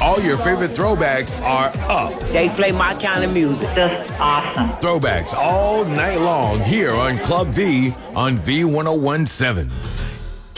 all your favorite throwbacks are up. They play my kind of music. Just awesome. Throwbacks all night long here on Club V on V1017.